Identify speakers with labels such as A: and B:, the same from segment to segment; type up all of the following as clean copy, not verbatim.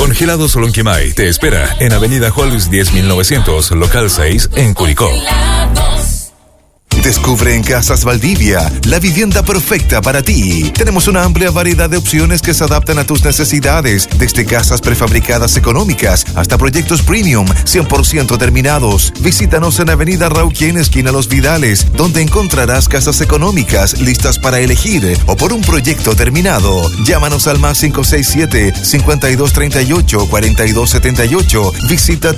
A: Congelados Lonquimay te espera en Avenida Juárez 10.900, local 6, en Curicó.
B: Descubre en Casas Valdivia la vivienda perfecta para ti. Tenemos una amplia variedad de opciones que se adaptan a tus necesidades, desde casas prefabricadas económicas hasta proyectos premium 100% terminados. Visítanos en Avenida Rauquien, esquina Los Vidales, donde encontrarás casas económicas listas para elegir o por un proyecto terminado. Llámanos al más 567-5238-4278. Visita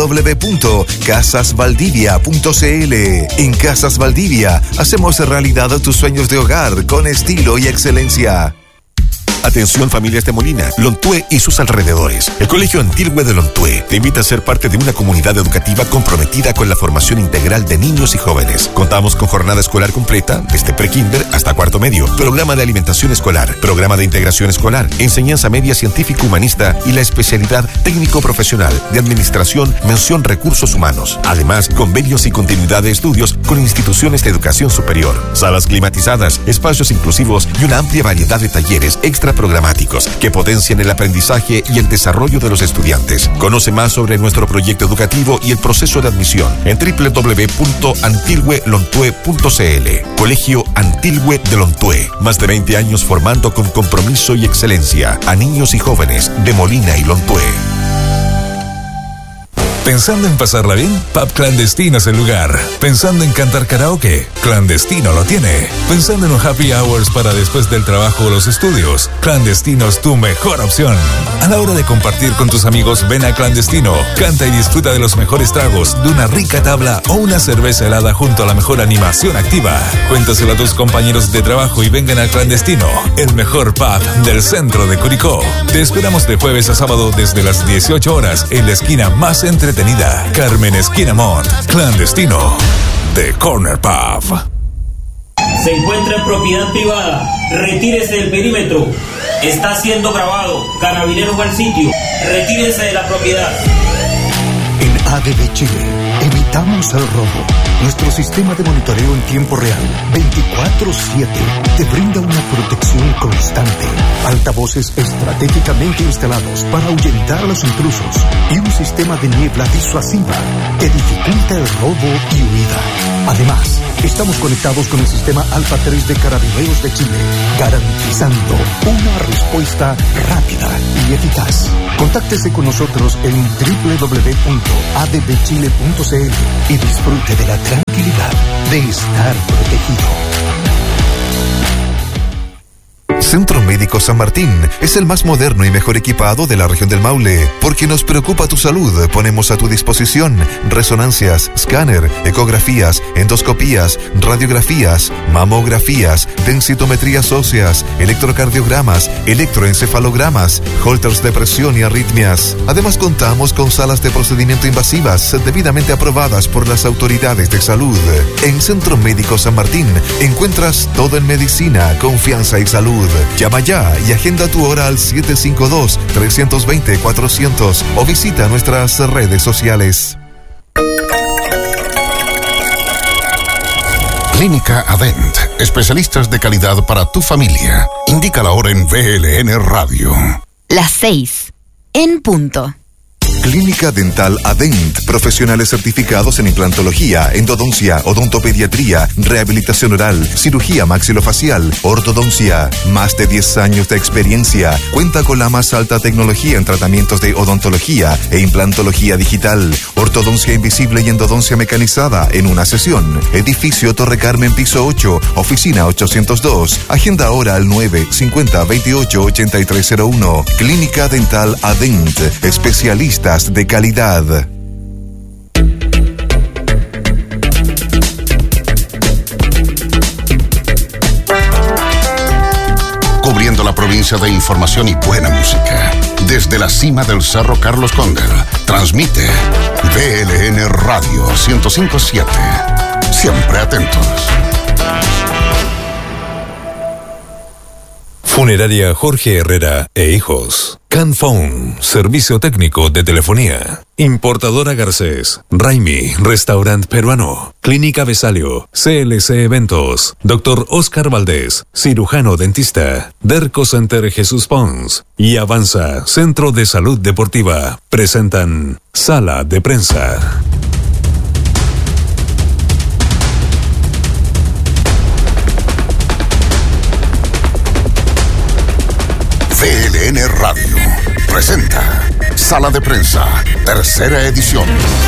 B: www.casasvaldivia.cl. En Casas Valdivia hacemos realidad tus sueños de hogar con estilo y excelencia.
C: Atención familias de Molina, Lontué y sus alrededores. El Colegio Antilhue de Lontué te invita a ser parte de una comunidad educativa comprometida con la formación integral de niños y jóvenes. Contamos con jornada escolar completa, desde prekinder hasta cuarto medio, programa de alimentación escolar, programa de integración escolar, enseñanza media científico-humanista y la especialidad técnico-profesional de administración, mención recursos humanos. Además, convenios y continuidad de estudios con instituciones de educación superior, salas climatizadas, espacios inclusivos y una amplia variedad de talleres extra programáticos que potencian el aprendizaje y el desarrollo de los estudiantes. Conoce más sobre nuestro proyecto educativo y el proceso de admisión en www.antilhuelontue.cl. Colegio Antilhue de Lontué. Más de 20 años formando con compromiso y excelencia a niños y jóvenes de Molina y Lontué.
A: ¿Pensando en pasarla bien? Pub Clandestino es el lugar. ¿Pensando en cantar karaoke? Clandestino lo tiene. ¿Pensando en un happy hours para después del trabajo o los estudios? Clandestino es tu mejor opción. A la hora de compartir con tus amigos, ven a Clandestino. Canta y disfruta de los mejores tragos, de una rica tabla o una cerveza helada junto a la mejor animación activa. Cuéntaselo a tus compañeros de trabajo y vengan a Clandestino, el mejor pub del centro de Curicó. Te esperamos de jueves a sábado desde las 18 horas en la esquina más entretenida, Carmen Esquina Mont. Clandestino, The Corner Pub.
D: Se encuentra en propiedad privada. Retírese del perímetro. Está siendo grabado. Carabineros al sitio. Retírense de la propiedad.
E: En ADB Chile, evitamos el robo. Nuestro sistema de monitoreo en tiempo real, 24/7, te brinda una protección constante. Altavoces estratégicamente instalados para ahuyentar a los intrusos y un sistema de niebla disuasiva que dificulta el robo y huida. Además, estamos conectados con el sistema Alfa 3 de Carabineros de Chile, garantizando una respuesta rápida y eficaz. Contáctese con nosotros en www.adbchile.cl y disfrute de la tranquilidad de estar protegido.
B: Centro Médico San Martín es el más moderno y mejor equipado de la región del Maule. Porque nos preocupa tu salud, ponemos a tu disposición resonancias, escáner, ecografías, endoscopías, radiografías, mamografías, densitometrías óseas, electrocardiogramas, electroencefalogramas, holters de presión y arritmias. Además, contamos con salas de procedimiento invasivas debidamente aprobadas por las autoridades de salud. En Centro Médico San Martín encuentras todo en medicina, confianza y salud. Llama ya y agenda tu hora al 752-320-400 o visita nuestras redes sociales.
F: Clínica Adent, especialistas de calidad para tu familia. Indica la hora en VLN Radio.
G: Las 6, en punto.
B: Clínica Dental Adent, profesionales certificados en implantología, endodoncia, odontopediatría, rehabilitación oral, cirugía maxilofacial, ortodoncia. Más de 10 años de experiencia. Cuenta con la más alta tecnología en tratamientos de odontología e implantología digital, ortodoncia invisible y endodoncia mecanizada en una sesión. Edificio Torre Carmen, piso 8, oficina 802. Agenda ahora al 950-28-8301. Clínica Dental Adent, especialistas de calidad.
F: Cubriendo la provincia de información y buena música. Desde la cima del Cerro Carlos Cóndor, transmite VLN Radio 105.7. Siempre atentos.
A: Funeraria Jorge Herrera e Hijos. Canphone, servicio técnico de telefonía. Importadora Garcés. Raimi, restaurante peruano. Clínica Besalio. CLC Eventos. Dr. Oscar Valdés, cirujano dentista. Derco Center Jesús Pons. Y Avanza, Centro de Salud Deportiva. Presentan Sala de Prensa.
F: VLN Radio presenta Sala de Prensa, tercera edición.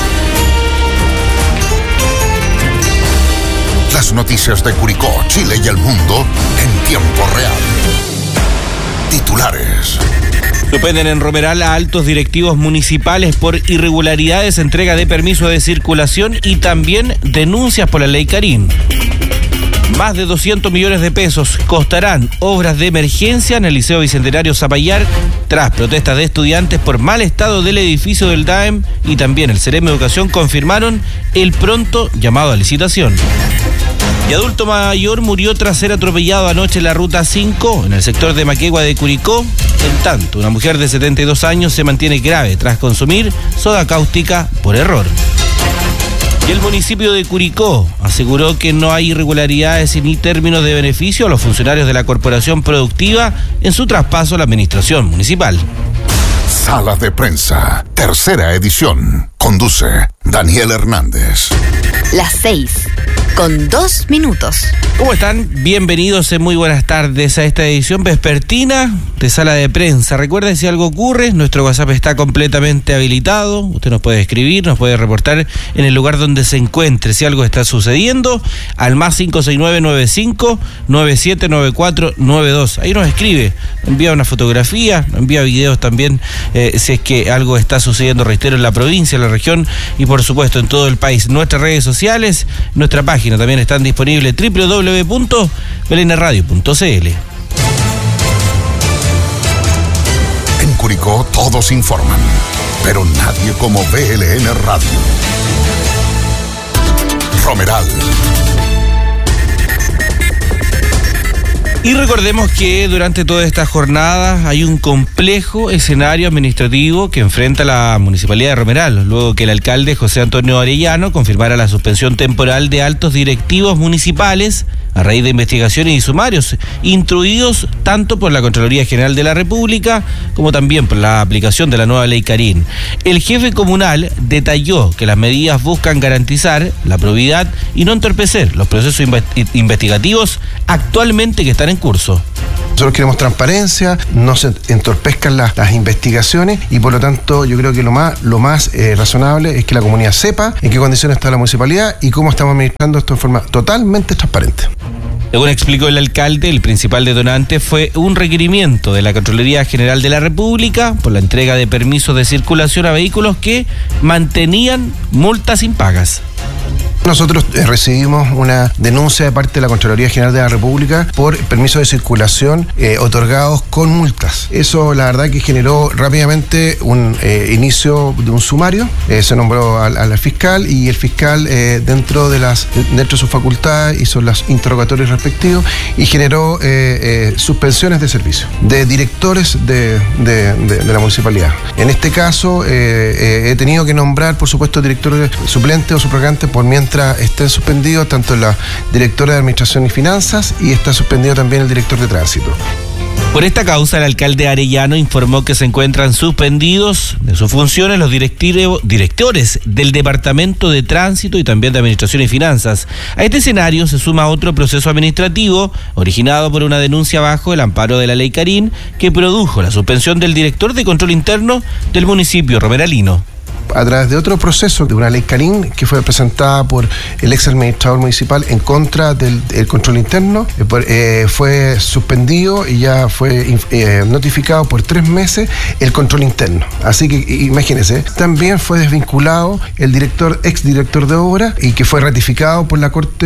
F: Las noticias de Curicó, Chile y el mundo en tiempo real. Titulares.
H: Suspenden en Romeral a altos directivos municipales por irregularidades, entrega de permiso de circulación y también denuncias por la ley Karin. Más de 200 millones de pesos costarán obras de emergencia en el Liceo Bicentenario Zapallar tras protestas de estudiantes por mal estado del edificio del DAEM, y también el Ceremi de Educación confirmaron el pronto llamado a licitación. Y adulto mayor murió tras ser atropellado anoche en la Ruta 5 en el sector de Maquegua de Curicó. En tanto, una mujer de 72 años se mantiene grave tras consumir soda cáustica por error. Y el municipio de Curicó aseguró que no hay irregularidades ni términos de beneficio a los funcionarios de la Corporación Productiva en su traspaso a la administración municipal.
F: Sala de Prensa, tercera edición. Conduce Daniel Hernández.
G: Las 6:02.
H: ¿Cómo están? Bienvenidos y muy buenas tardes a esta edición vespertina de Sala de Prensa. Recuerden, si algo ocurre, nuestro WhatsApp está completamente habilitado. Usted nos puede escribir, nos puede reportar en el lugar donde se encuentre si algo está sucediendo, al más 569-95-979492. Ahí nos escribe, envía una fotografía, envía videos también, si es que algo está sucediendo, reitero, en la provincia, en la región y por supuesto en todo el país. Nuestras redes sociales, nuestra página también están disponibles, www.belenradio.cl.
F: En Curicó todos informan, pero nadie como VLN Radio. Romeral.
H: Y recordemos que durante toda esta jornada hay un complejo escenario administrativo que enfrenta la Municipalidad de Romeral, luego que el alcalde José Antonio Arellano confirmara la suspensión temporal de altos directivos municipales a raíz de investigaciones y sumarios instruidos tanto por la Contraloría General de la República como también por la aplicación de la nueva ley Karin. El jefe comunal detalló que las medidas buscan garantizar la probidad y no entorpecer los procesos investigativos actualmente que están en curso.
I: Nosotros queremos transparencia, no se entorpezcan las investigaciones y por lo tanto yo creo que lo más razonable es que la comunidad sepa en qué condiciones está la municipalidad y cómo estamos administrando esto de forma totalmente transparente.
H: Según explicó el alcalde, el principal detonante fue un requerimiento de la Contraloría General de la República por la entrega de permisos de circulación a vehículos que mantenían multas impagas.
I: Nosotros recibimos una denuncia de parte de la Contraloría General de la República por permisos de circulación otorgados con multas. Eso la verdad que generó rápidamente un inicio de un sumario. Se nombró al fiscal y el fiscal dentro de sus facultades hizo los interrogatorios respectivos y generó suspensiones de servicio de directores de la municipalidad. En este caso he tenido que nombrar, por supuesto, directores suplentes o subrogantes por mientras estén suspendidos tanto la directora de Administración y Finanzas y está suspendido también el director de Tránsito.
H: Por esta causa, el alcalde Arellano informó que se encuentran suspendidos de sus funciones los directores del Departamento de Tránsito y también de Administración y Finanzas. A este escenario se suma otro proceso administrativo originado por una denuncia bajo el amparo de la ley Karin que produjo la suspensión del director de Control Interno del municipio romeralino.
I: A través de otro proceso, de una ley Karin que fue presentada por el ex administrador municipal en contra del control interno, fue suspendido y ya fue notificado por 3 meses el control interno. Así que imagínense, también fue desvinculado el ex director de obra y que fue ratificado por la Corte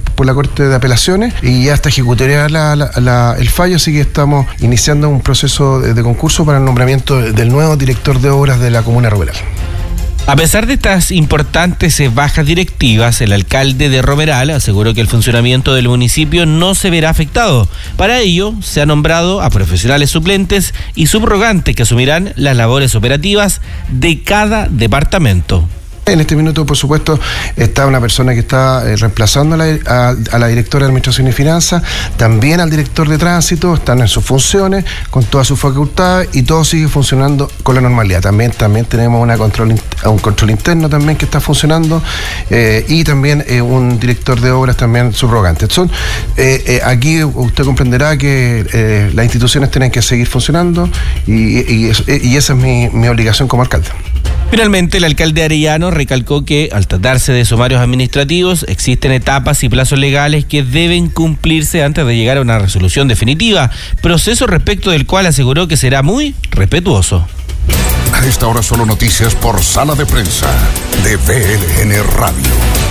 I: de Apelaciones y ya está ejecutoriada el fallo, así que estamos iniciando un proceso de concurso para el nombramiento del nuevo director de obras de la comuna Romeral.
H: A pesar de estas importantes bajas directivas, el alcalde de Romeral aseguró que el funcionamiento del municipio no se verá afectado. Para ello, se ha nombrado a profesionales suplentes y subrogantes que asumirán las labores operativas de cada departamento.
I: En este minuto, por supuesto, está una persona que está reemplazando a la directora de Administración y Finanzas, también al director de Tránsito, están en sus funciones, con todas sus facultades y todo sigue funcionando con la normalidad. También tenemos un control interno también que está funcionando y también un director de obras también subrogante. Aquí usted comprenderá que las instituciones tienen que seguir funcionando y esa es mi obligación como alcalde.
H: Finalmente, el alcalde Arellano recalcó que, al tratarse de sumarios administrativos, existen etapas y plazos legales que deben cumplirse antes de llegar a una resolución definitiva, proceso respecto del cual aseguró que será muy respetuoso.
F: A esta hora solo noticias por Sala de Prensa de VLN Radio.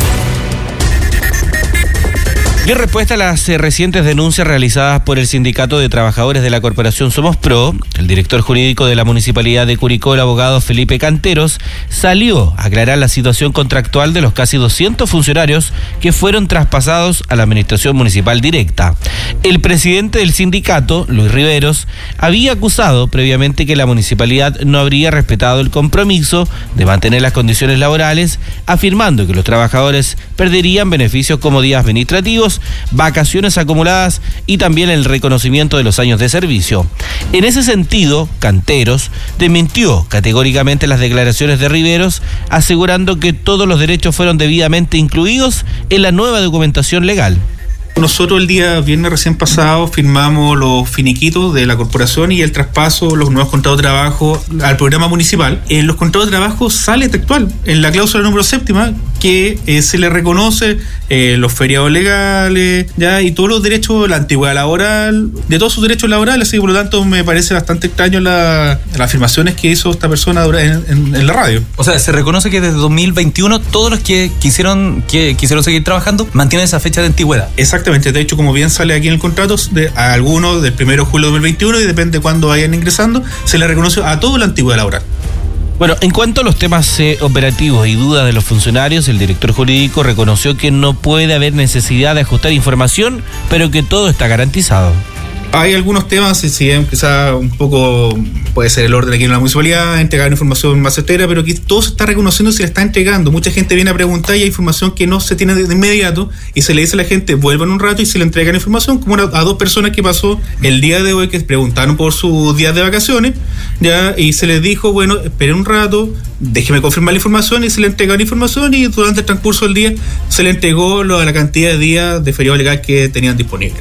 H: Y en respuesta a las recientes denuncias realizadas por el Sindicato de Trabajadores de la Corporación Somos Pro, el director jurídico de la Municipalidad de Curicó, el abogado Felipe Canteros, salió a aclarar la situación contractual de los casi 200 funcionarios que fueron traspasados a la Administración Municipal Directa. El presidente del sindicato, Luis Riveros, había acusado previamente que la municipalidad no habría respetado el compromiso de mantener las condiciones laborales, afirmando que los trabajadores perderían beneficios como días administrativos, vacaciones acumuladas y también el reconocimiento de los años de servicio. En ese sentido, Canteros desmintió categóricamente las declaraciones de Riveros, asegurando que todos los derechos fueron debidamente incluidos en la nueva documentación legal.
J: Nosotros el día viernes recién pasado firmamos los finiquitos de la corporación y el traspaso, los nuevos contratos de trabajo al programa municipal. En los contratos de trabajo sale textual, en la cláusula número 7, que se le reconoce los feriados legales, ya, y todos los derechos, la antigüedad laboral, de todos sus derechos laborales, así que por lo tanto me parece bastante extraño las afirmaciones que hizo esta persona en la radio. O sea, se reconoce que desde 2021 todos los que quisieron seguir trabajando mantienen esa fecha de antigüedad. Exactamente, de hecho, como bien sale aquí en el contrato, a algunos del 1 de julio de 2021 y depende de cuándo vayan ingresando, se le reconoce a toda la antigüedad laboral.
H: Bueno, en cuanto a los temas operativos y dudas de los funcionarios, el director jurídico reconoció que no puede haber necesidad de ajustar información, pero que todo está garantizado.
J: Hay algunos temas, si quizá un poco puede ser el orden aquí en la municipalidad, entregar información más certera, pero que todo se está reconociendo y se le está entregando. Mucha gente viene a preguntar y hay información que no se tiene de inmediato y se le dice a la gente, vuelvan un rato y se le entregan información, como a 2 personas que pasó el día de hoy que preguntaron por sus días de vacaciones, ya, y se les dijo, bueno, esperen un rato, déjeme confirmar la información, y se le entregaron la información y durante el transcurso del día se le entregó la cantidad de días de feriado legal que tenían disponible.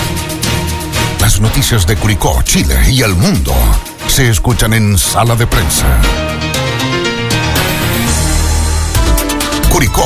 F: Las noticias de Curicó, Chile y el mundo se escuchan en Sala de Prensa. Curicó.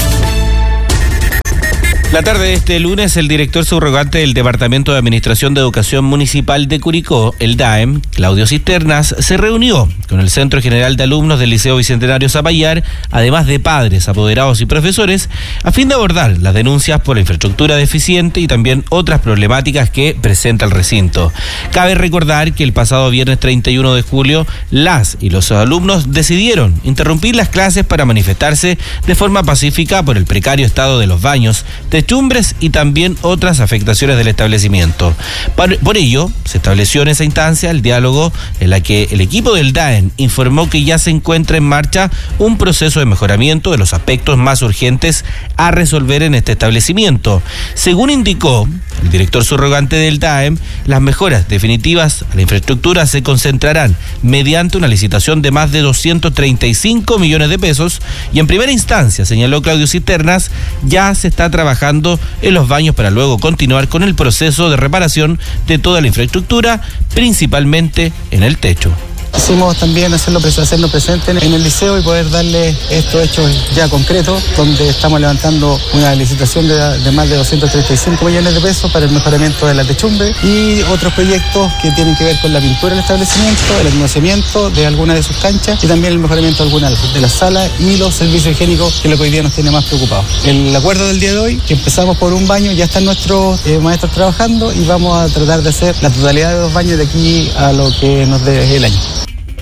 H: La tarde de este lunes, el director subrogante del Departamento de Administración de Educación Municipal de Curicó, el DAEM, Claudio Cisternas, se reunió con el Centro General de Alumnos del Liceo Bicentenario Zapallar, además de padres, apoderados y profesores, a fin de abordar las denuncias por la infraestructura deficiente y también otras problemáticas que presenta el recinto. Cabe recordar que el pasado viernes 31 de julio, las y los alumnos decidieron interrumpir las clases para manifestarse de forma pacífica por el precario estado de los baños, techumbres y también otras afectaciones del establecimiento. Por ello, se estableció en esa instancia el diálogo en la que el equipo del DAEM informó que ya se encuentra en marcha un proceso de mejoramiento de los aspectos más urgentes a resolver en este establecimiento. Según indicó el director subrogante del DAEM, las mejoras definitivas a la infraestructura se concentrarán mediante una licitación de más de 235 millones de pesos y en primera instancia, señaló Claudio Cisternas, ya se está trabajando en los baños para luego continuar con el proceso de reparación de toda la infraestructura, principalmente en el techo.
K: Quisimos también hacerlo presente en el liceo y poder darle estos hechos ya concretos, donde estamos levantando una licitación de más de 235 millones de pesos para el mejoramiento de la techumbre y otros proyectos que tienen que ver con la pintura del establecimiento, el acondicionamiento de algunas de sus canchas y también el mejoramiento de algunas de las salas y los servicios higiénicos, que es lo que hoy día nos tiene más preocupados. El acuerdo del día de hoy, que empezamos por un baño, ya están nuestros maestros trabajando y vamos a tratar de hacer la totalidad de los baños de aquí a lo que nos dé el año.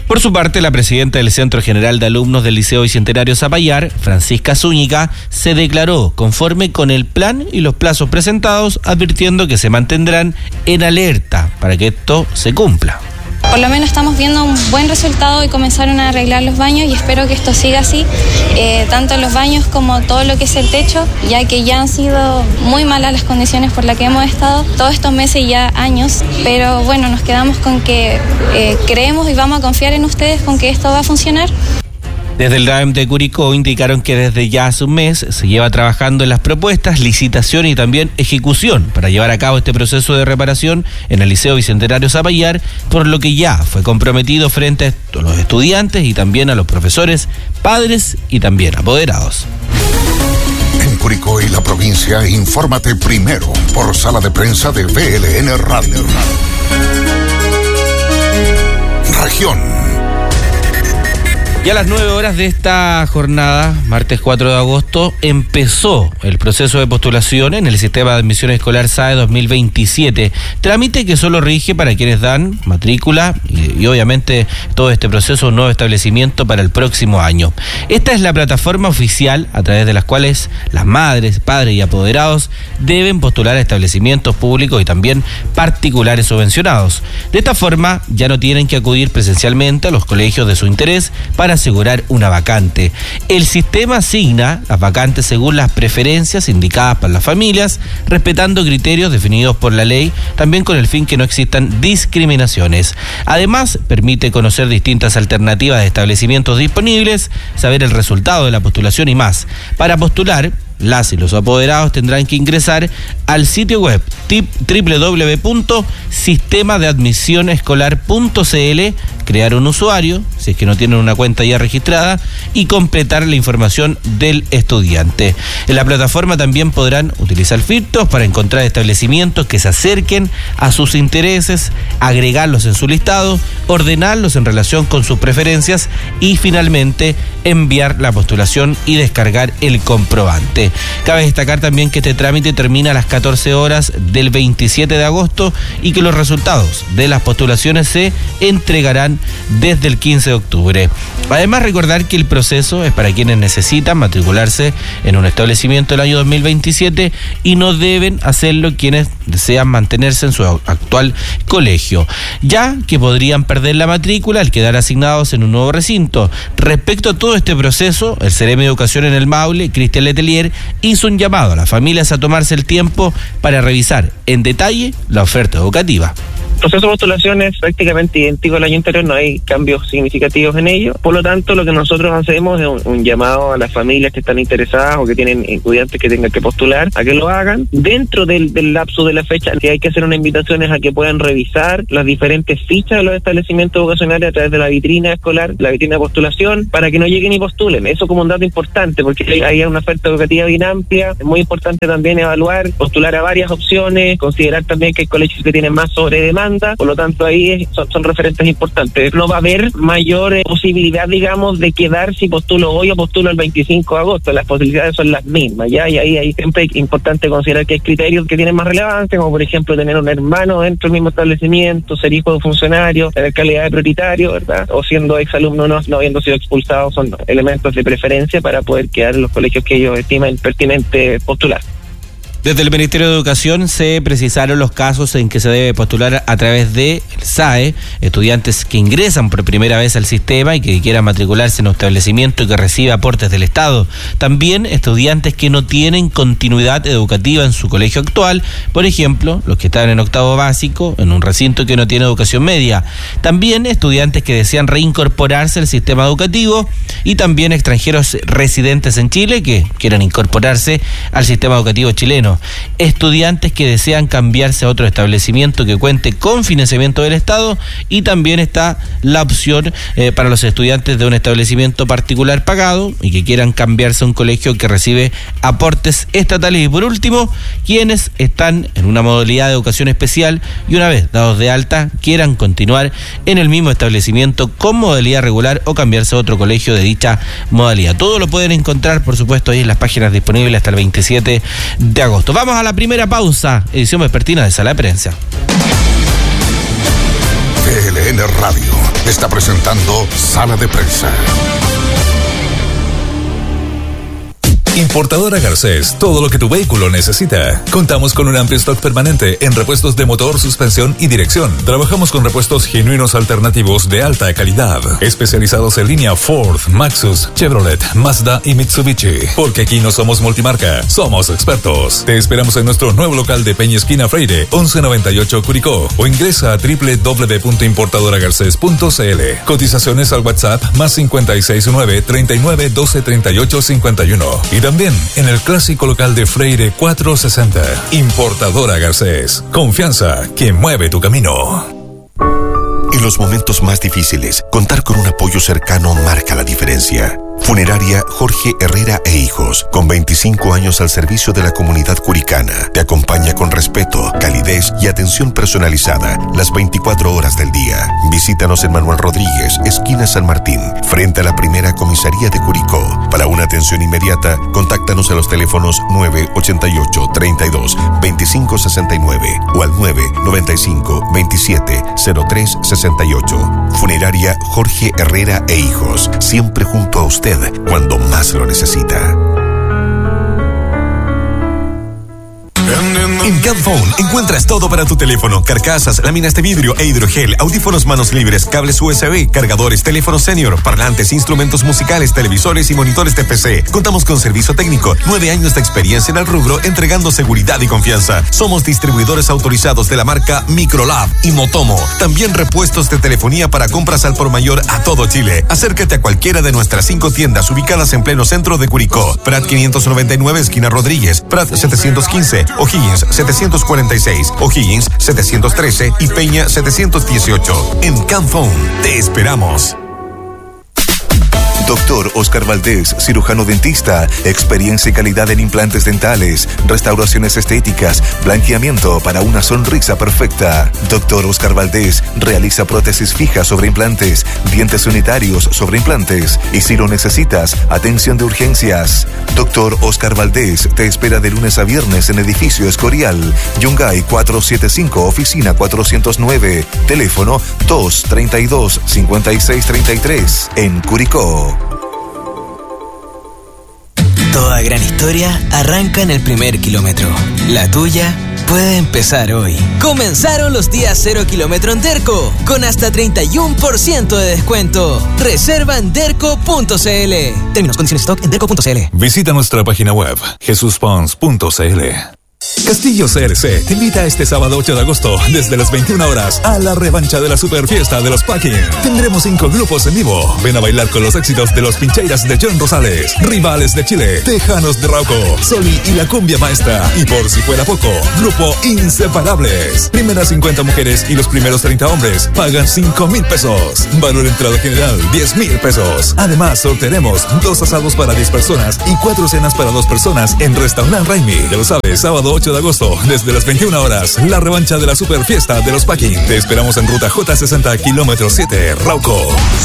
H: Por su parte, la presidenta del Centro General de Alumnos del Liceo Bicentenario Zapallar, Francisca Zúñiga, se declaró conforme con el plan y los plazos presentados, advirtiendo que se mantendrán en alerta para que esto se cumpla.
L: Por lo menos estamos viendo un buen resultado y comenzaron a arreglar los baños y espero que esto siga así, tanto los baños como todo lo que es el techo, ya que ya han sido muy malas las condiciones por las que hemos estado todos estos meses y ya años, pero bueno, nos quedamos con que creemos y vamos a confiar en ustedes con que esto va a funcionar.
H: Desde el DAEM de Curicó indicaron que desde ya hace un mes se lleva trabajando en las propuestas, licitación y también ejecución para llevar a cabo este proceso de reparación en el Liceo Bicentenario Zapallar, por lo que ya fue comprometido frente a los estudiantes y también a los profesores, padres y también apoderados.
F: En Curicó y la provincia, infórmate primero por sala de prensa de VLN Radio. Región.
H: Y a las 9 horas de esta jornada, martes 4 de agosto, empezó el proceso de postulación en el Sistema de Admisión Escolar SAE 2027, trámite que solo rige para quienes dan matrícula y obviamente todo este proceso, un nuevo establecimiento para el próximo año. Esta es la plataforma oficial a través de las cuales las madres, padres y apoderados deben postular a establecimientos públicos y también particulares subvencionados. De esta forma, ya no tienen que acudir presencialmente a los colegios de su interés para asegurar una vacante. El sistema asigna las vacantes según las preferencias indicadas por las familias, respetando criterios definidos por la ley, también con el fin que no existan discriminaciones. Además, permite conocer distintas alternativas de establecimientos disponibles, saber el resultado de la postulación y más. Para postular, las y los apoderados tendrán que ingresar al sitio web www.sistemadeadmisionescolar.cl, crear un usuario, si es que no tienen una cuenta ya registrada, y completar la información del estudiante. En la plataforma también podrán utilizar filtros para encontrar establecimientos que se acerquen a sus intereses, agregarlos en su listado, ordenarlos en relación con sus preferencias y finalmente enviar la postulación y descargar el comprobante. Cabe destacar también que este trámite termina a las 14 horas del 27 de agosto y que los resultados de las postulaciones se entregarán desde el 15 de octubre. Además, recordar que el proceso es para quienes necesitan matricularse en un establecimiento el año 2027 y no deben hacerlo quienes desean mantenerse en su actual colegio, ya que podrían perder la matrícula al quedar asignados en un nuevo recinto. Respecto a todo este proceso, el Ceremi de Educación en el Maule, Cristian Letelier, hizo un llamado a las familias a tomarse el tiempo para revisar en detalle la oferta educativa.
M: El proceso de postulación es prácticamente idéntico al año anterior, no hay cambios significativos en ello. Por lo tanto, lo que nosotros hacemos es un llamado a las familias que están interesadas o que tienen estudiantes que tengan que postular a que lo hagan. Dentro del lapso de la fecha, que hay que hacer una invitación es a que puedan revisar las diferentes fichas de los establecimientos educacionales a través de la vitrina escolar, la vitrina de postulación, para que no lleguen y postulen. Eso como un dato importante, porque hay una oferta educativa bien amplia. Es muy importante también evaluar, postular a varias opciones, considerar también que hay colegios que tienen más sobredemanda. Por lo tanto, ahí son referentes importantes. No va a haber mayor posibilidad, digamos, de quedar si postulo hoy o postulo el 25 de agosto. Las posibilidades son las mismas, ¿ya? Y ahí siempre es importante considerar que hay criterios que tienen más relevancia, como por ejemplo tener un hermano dentro del mismo establecimiento, ser hijo de un funcionario, tener calidad de prioritario, ¿verdad? O siendo exalumno no habiendo sido expulsado, son elementos de preferencia para poder quedar en los colegios que ellos estiman pertinente postular.
H: Desde el Ministerio de Educación se precisaron los casos en que se debe postular a través del SAE, estudiantes que ingresan por primera vez al sistema y que quieran matricularse en un establecimiento que recibe aportes del Estado. También estudiantes que no tienen continuidad educativa en su colegio actual, por ejemplo, los que están en octavo básico, en un recinto que no tiene educación media. También estudiantes que desean reincorporarse al sistema educativo y también extranjeros residentes en Chile que quieran incorporarse al sistema educativo chileno. Estudiantes que desean cambiarse a otro establecimiento que cuente con financiamiento del Estado, y también está la opción para los estudiantes de un establecimiento particular pagado y que quieran cambiarse a un colegio que recibe aportes estatales. Y por último, quienes están en una modalidad de educación especial y una vez dados de alta quieran continuar en el mismo establecimiento con modalidad regular o cambiarse a otro colegio de dicha modalidad. Todo lo pueden encontrar, por supuesto, ahí en las páginas disponibles hasta el 27 de agosto. Vamos a la primera pausa, edición vespertina de Sala de Prensa.
F: VLN Radio está presentando Sala de Prensa.
A: Importadora Garcés, todo lo que tu vehículo necesita. Contamos con un amplio stock permanente en repuestos de motor, suspensión y dirección. Trabajamos con repuestos genuinos alternativos de alta calidad, especializados en línea Ford, Maxus, Chevrolet, Mazda y Mitsubishi. Porque aquí no somos multimarca, somos expertos. Te esperamos en nuestro nuevo local de Peña Esquina Freire, 1198 Curicó, o ingresa a www.importadoragarces.cl. Cotizaciones al WhatsApp +569 39 12 38 51. Y también en el clásico local de Freire 460. Importadora Garcés. Confianza que mueve tu camino.
C: En los momentos más difíciles, contar con un apoyo cercano marca la diferencia. Funeraria Jorge Herrera e Hijos, con 25 años al servicio de la comunidad curicana, te acompaña con respeto, calidez y atención personalizada las 24 horas del día. Visítanos en Manuel Rodríguez, esquina San Martín, frente a la primera comisaría de Curicó. Para una atención inmediata, contáctanos a los teléfonos 988 32 25 69 o al 995 27 03 68. Funeraria Jorge Herrera e Hijos, siempre junto a usted cuando más lo necesita.
N: En Camphone encuentras todo para tu teléfono: carcasas, láminas de vidrio e hidrogel, audífonos manos libres, cables USB, cargadores, teléfono senior, parlantes, instrumentos musicales, televisores y monitores de PC. Contamos con servicio técnico, 9 años de experiencia en el rubro, entregando seguridad y confianza. Somos distribuidores autorizados de la marca Microlab y Motomo. También repuestos de telefonía para compras al por mayor a todo Chile. Acércate a cualquiera de nuestras 5 tiendas ubicadas en pleno centro de Curicó: Prat 599, esquina Rodríguez; Prat 715, O'Higgins 746, O'Higgins 713 y Peña 718. En Camphone te esperamos.
B: Doctor Oscar Valdés, cirujano dentista, experiencia y calidad en implantes dentales, restauraciones estéticas, blanqueamiento para una sonrisa perfecta. Doctor Oscar Valdés realiza prótesis fijas sobre implantes, dientes unitarios sobre implantes y, si lo necesitas, atención de urgencias. Doctor Oscar Valdés te espera de lunes a viernes en Edificio Escorial, Yungay 475, oficina 409, teléfono 232-5633, en Curicó.
O: Toda gran historia arranca en el primer kilómetro. La tuya puede empezar hoy. Comenzaron los días 0 kilómetro en Derco, con hasta 31% de descuento. Reserva en derco.cl. Términos, condiciones, stock en derco.cl.
A: Visita nuestra página web jesuspons.cl. Castillo CRC te invita este sábado 8 de agosto desde las 21 horas a la revancha de la super fiesta de los Packing. Tendremos 5 grupos en vivo. Ven a bailar con los éxitos de los Pincheiras de John Rosales, Rivales de Chile, Tejanos de Rauco, Soli y la Cumbia Maestra. Y por si fuera poco, grupo Inseparables. Primeras 50 mujeres y los primeros 30 hombres pagan 5,000 pesos. Valor entrada general 10,000 pesos. Además, sortearemos 2 asados para 10 personas y 4 cenas para 2 personas en Restaurant Raimi. Ya lo sabes, sábado 8 de agosto, desde las 21 horas, la revancha de la super fiesta de los Packing. Te esperamos en ruta J60, kilómetro 7, Rauco.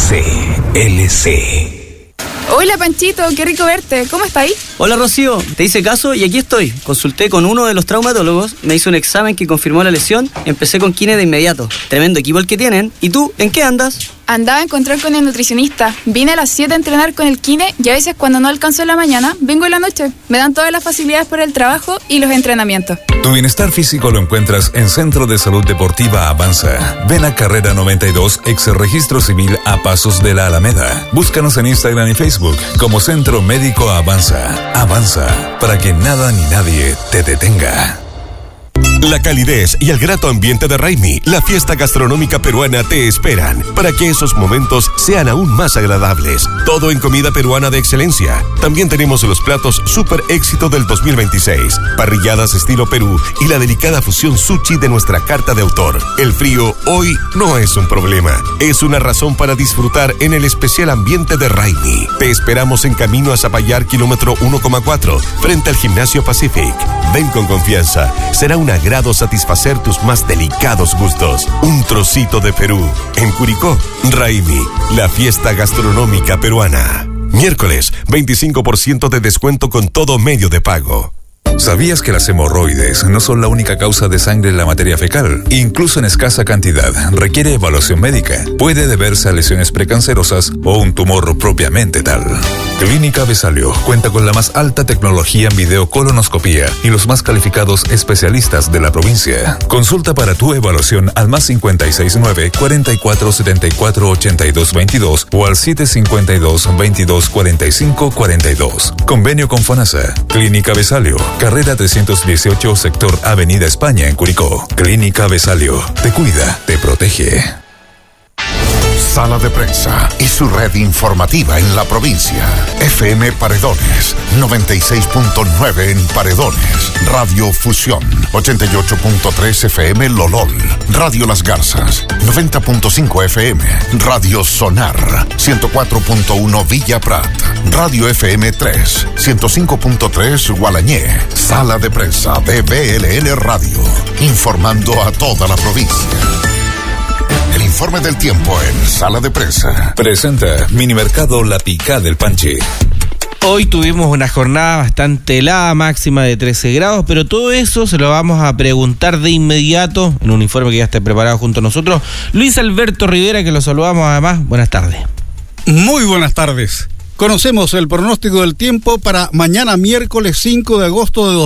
P: CLC. Hola Panchito, qué rico verte. ¿Cómo está ahí?
Q: Hola Rocío, te hice caso y aquí estoy. Consulté con uno de los traumatólogos, me hizo un examen que confirmó la lesión, empecé con kine de inmediato. Tremendo equipo el que tienen. ¿Y tú, en qué andas?
P: Andaba a encontrar con el nutricionista. Vine a las 7 a entrenar con el kine y a veces cuando no alcanzo en la mañana, vengo en la noche. Me dan todas las facilidades por el trabajo y los entrenamientos.
A: Tu bienestar físico lo encuentras en Centro de Salud Deportiva Avanza. Ven a Carrera 92, ex Registro Civil, a pasos de la Alameda. Búscanos en Instagram y Facebook como Centro Médico Avanza. Avanza, para que nada ni nadie te detenga.
C: La calidez y el grato ambiente de Raimi, la fiesta gastronómica peruana, te esperan para que esos momentos sean aún más agradables. Todo en comida peruana de excelencia. También tenemos los platos super éxito del 2026, parrilladas estilo Perú y la delicada fusión sushi de nuestra carta de autor. El frío hoy no es un problema, es una razón para disfrutar en el especial ambiente de Raimi. Te esperamos en camino a Zapallar, kilómetro 1,4, frente al Gimnasio Pacific. Ven con confianza, será un agrado satisfacer tus más delicados gustos. Un trocito de Perú. En Curicó, Raimi, la fiesta gastronómica peruana. Miércoles, 25% de descuento con todo medio de pago.
A: ¿Sabías que las hemorroides no son la única causa de sangre en la materia fecal? Incluso en escasa cantidad, requiere evaluación médica. Puede deberse a lesiones precancerosas o un tumor propiamente tal. Clínica Besalio cuenta con la más alta tecnología en videocolonoscopía y los más calificados especialistas de la provincia. Consulta para tu evaluación al más 569-4474-8222 o al 752-2245-42. Convenio con FONASA. Clínica Besalio, carrera 318, sector Avenida España en Curicó. Clínica Besalio, te cuida, te protege.
F: Sala de Prensa y su red informativa en la provincia. FM Paredones, 96.9 en Paredones. Radio Fusión, 88.3 FM Lolol. Radio Las Garzas, 90.5 FM. Radio Sonar, 104.1 Villa Prat. Radio FM 3, 105.3 Gualañé. Sala de Prensa de BLN Radio, informando a toda la provincia. El informe del tiempo en Sala de Prensa.
A: Presenta Minimercado La Picá del Panche.
H: Hoy tuvimos una jornada bastante helada, máxima de 13 grados, pero todo eso se lo vamos a preguntar de inmediato en un informe que ya está preparado junto a nosotros. Luis Alberto Rivera, que lo saludamos además. Buenas tardes.
R: Muy buenas tardes. Conocemos el pronóstico del tiempo para mañana miércoles 5 de agosto de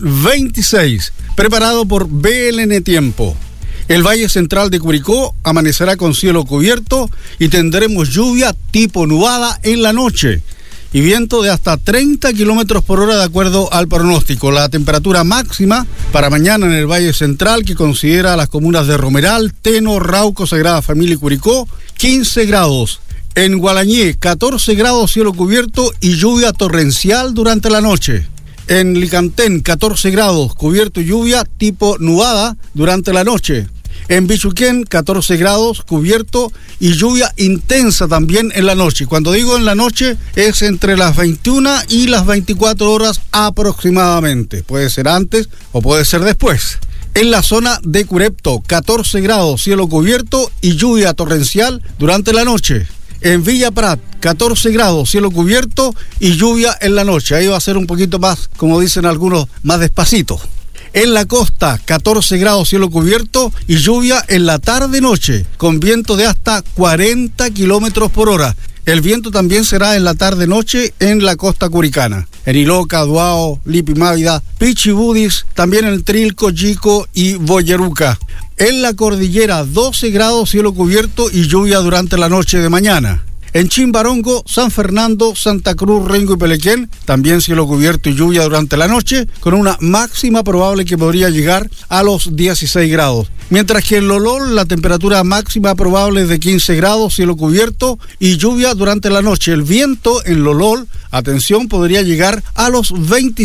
R: 2026, preparado por BLN Tiempo. El Valle Central de Curicó amanecerá con cielo cubierto y tendremos lluvia tipo nubada en la noche y viento de hasta 30 kilómetros por hora de acuerdo al pronóstico. La temperatura máxima para mañana en el Valle Central, que considera las comunas de Romeral, Teno, Rauco, Sagrada Familia y Curicó, 15 grados. En Gualañé, 14 grados, cielo cubierto y lluvia torrencial durante la noche. En Licantén, 14 grados, cubierto y lluvia tipo nubada durante la noche. En Bichuquén, 14 grados, cubierto y lluvia intensa también en la noche. Cuando digo en la noche, es entre las 21 y las 24 horas aproximadamente. Puede ser antes o puede ser después. En la zona de Curepto, 14 grados, cielo cubierto y lluvia torrencial durante la noche. En Villa Prat, 14 grados, cielo cubierto y lluvia en la noche. Ahí va a ser un poquito más, como dicen algunos, más despacito. En la costa, 14 grados, cielo cubierto y lluvia en la tarde-noche, con viento de hasta 40 kilómetros por hora. El viento también será en la tarde-noche en la costa curicana. En Iloca, Duao, Lipimávida, Pichibudis, también en Trilco, Yico y Boyeruca. En la cordillera, 12 grados, cielo cubierto y lluvia durante la noche de mañana. En Chimbarongo, San Fernando, Santa Cruz, Rengo y Pelequén, también cielo cubierto y lluvia durante la noche, con una máxima probable que podría llegar a los 16 grados. Mientras que en Lolol, la temperatura máxima probable es de 15 grados, cielo cubierto y lluvia durante la noche. El viento en Lolol, atención, podría llegar a los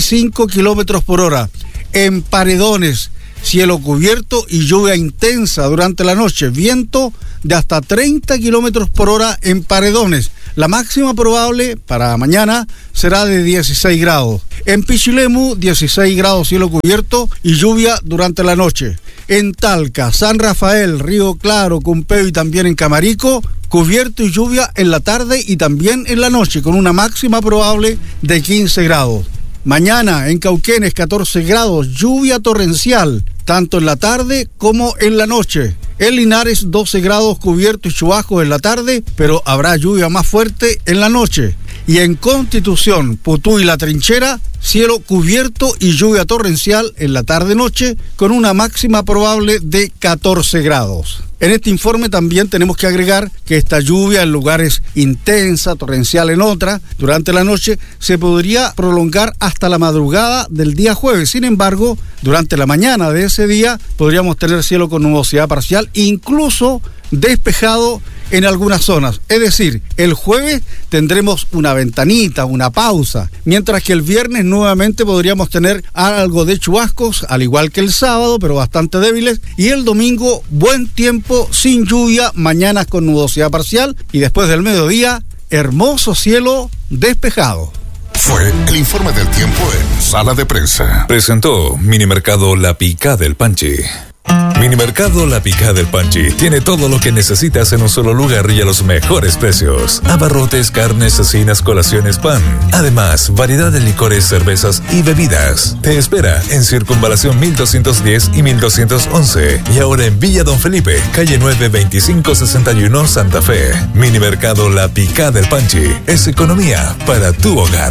R: 25 kilómetros por hora. En Paredones, cielo cubierto y lluvia intensa durante la noche. Viento de hasta 30 kilómetros por hora en Paredones. La máxima probable para mañana será de 16 grados. En Pichilemu, 16 grados, cielo cubierto y lluvia durante la noche. En Talca, San Rafael, Río Claro, Cumpeo y también en Camarico, cubierto y lluvia en la tarde y también en la noche, con una máxima probable de 15 grados. Mañana en Cauquenes, 14 grados, lluvia torrencial, tanto en la tarde como en la noche. En Linares, 12 grados, cubierto y chubascos en la tarde, pero habrá lluvia más fuerte en la noche. Y en Constitución, Putú y La Trinchera, cielo cubierto y lluvia torrencial en la tarde-noche, con una máxima probable de 14 grados. En este informe también tenemos que agregar que esta lluvia en lugares intensa, torrencial en otra, durante la noche, se podría prolongar hasta la madrugada del día jueves. Sin embargo, durante la mañana de ese día podríamos tener cielo con nubosidad parcial, incluso despejado en algunas zonas. Es decir, el jueves tendremos una ventanita, una pausa, mientras que el viernes nuevamente podríamos tener algo de chubascos, al igual que el sábado, pero bastante débiles, y el domingo buen tiempo sin lluvia, mañanas con nubosidad parcial, y después del mediodía, hermoso cielo despejado.
F: Fue el informe del tiempo en Sala de Prensa.
A: Presentó Minimercado La Picá del Panche. Minimercado La Picada del Panchi tiene todo lo que necesitas en un solo lugar y a los mejores precios. Abarrotes, carnes, cecinas, colaciones, pan. Además, variedad de licores, cervezas y bebidas. Te espera en Circunvalación 1210 y 1211. Y ahora en Villa Don Felipe, calle 9, 2561, Santa Fe. Minimercado La Picada del Panchi es economía para tu hogar.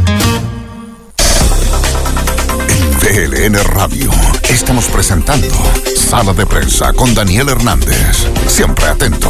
F: DLN Radio. Estamos presentando Sala de Prensa con Daniel Hernández. Siempre atentos.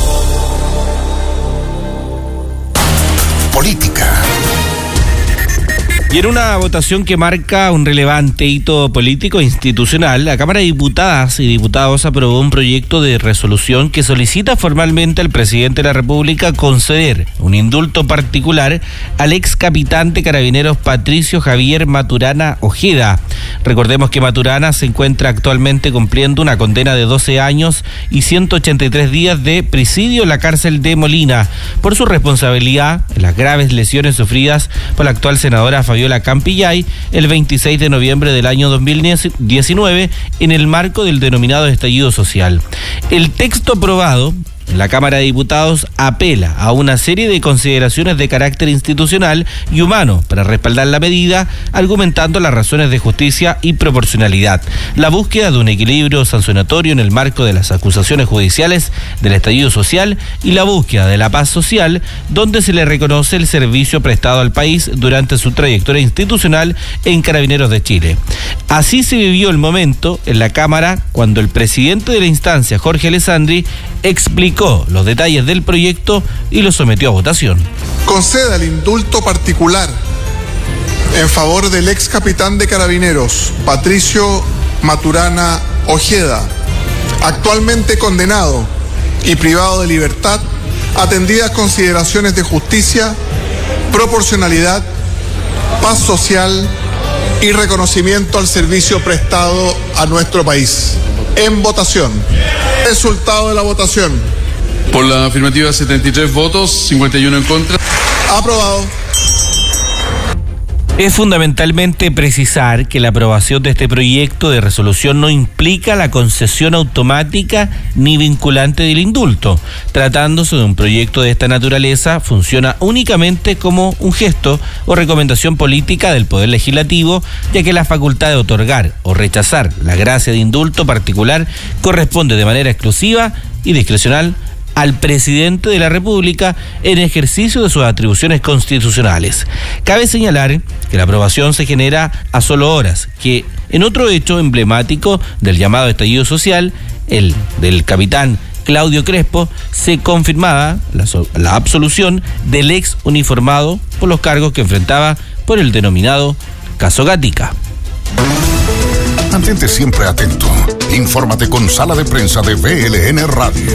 F: Política.
H: Y en una votación que marca un relevante hito político e institucional, la Cámara de Diputadas y Diputados aprobó un proyecto de resolución que solicita formalmente al presidente de la República conceder un indulto particular al ex capitán de Carabineros Patricio Javier Maturana Ojeda. Recordemos que Maturana se encuentra actualmente cumpliendo una condena de 12 años y 183 días de presidio en la cárcel de Molina por su responsabilidad en las graves lesiones sufridas por la actual senadora Fabiola Campillay el 26 de noviembre del año 2019 en el marco del denominado estallido social. El texto aprobado en la Cámara de Diputados apela a una serie de consideraciones de carácter institucional y humano para respaldar la medida, argumentando las razones de justicia y proporcionalidad, la búsqueda de un equilibrio sancionatorio en el marco de las acusaciones judiciales del estallido social y la búsqueda de la paz social, donde se le reconoce el servicio prestado al país durante su trayectoria institucional en Carabineros de Chile. Así se vivió el momento en la Cámara cuando el presidente de la instancia, Jorge Alessandri, explicó los detalles del proyecto y lo sometió a votación.
S: Conceda el indulto particular en favor del ex capitán de Carabineros, Patricio Maturana Ojeda, actualmente condenado y privado de libertad, atendidas consideraciones de justicia, proporcionalidad, paz social y reconocimiento al servicio prestado a nuestro país. En votación. Resultado de la votación.
T: Por la afirmativa 73 votos, 51 en contra.
S: Aprobado.
H: Es fundamentalmente precisar que la aprobación de este proyecto de resolución no implica la concesión automática ni vinculante del indulto. Tratándose de un proyecto de esta naturaleza, funciona únicamente como un gesto o recomendación política del Poder Legislativo, ya que la facultad de otorgar o rechazar la gracia de indulto particular corresponde de manera exclusiva y discrecional al presidente de la República en ejercicio de sus atribuciones constitucionales. Cabe señalar que la aprobación se genera a solo horas, que en otro hecho emblemático del llamado estallido social, el del capitán Claudio Crespo, se confirmaba la absolución del ex uniformado por los cargos que enfrentaba por el denominado caso Gatica.
F: Mantente siempre atento. Infórmate con Sala de Prensa de BLN Radio.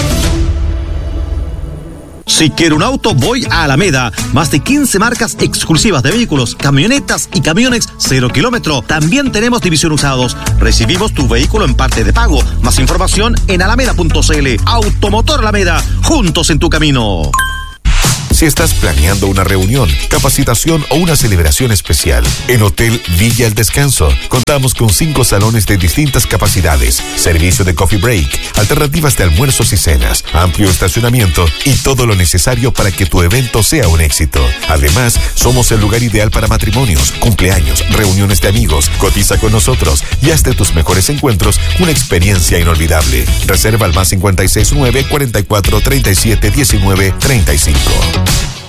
U: Si quiero un auto, voy a Alameda. Más de 15 marcas exclusivas de vehículos, camionetas y camiones 0 kilómetro. También tenemos división usados. Recibimos tu vehículo en parte de pago. Más información en alameda.cl. Automotor Alameda, juntos en tu camino.
C: Si estás planeando una reunión, capacitación o una celebración especial, en Hotel Villa El Descanso contamos con 5 salones de distintas capacidades, servicio de coffee break, alternativas de almuerzos y cenas, amplio estacionamiento y todo lo necesario para que tu evento sea un éxito. Además, somos el lugar ideal para matrimonios, cumpleaños, reuniones de amigos. Cotiza con nosotros y haz de tus mejores encuentros una experiencia inolvidable. Reserva al +569 44 37 19 35.